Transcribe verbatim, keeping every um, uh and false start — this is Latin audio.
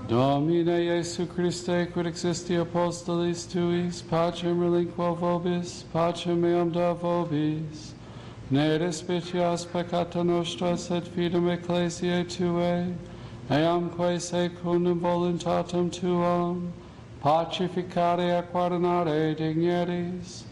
Domine Iesu Christe, quid existi apostolis tuis, pacem relinquo vobis, pacem meam da vobis. Ne despicias peccata nostra, sed fidem ecclesiae Tuae, eamque secundum voluntatem Tuam, pacificare et guardare dignities,